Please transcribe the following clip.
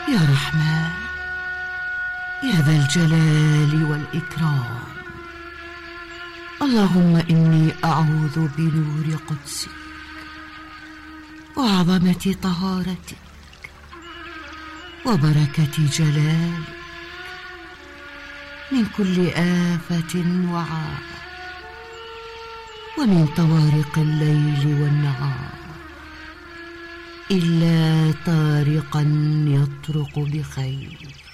يا رحمن يا ذا الجلال والإكرام، اللهم إني أعوذ بنور قدسك وعظمة طهارتك وبركة جلالك من كل آفة وعار، ومن طوارق الليل والنهار، إلا طارقا يطرق بخير.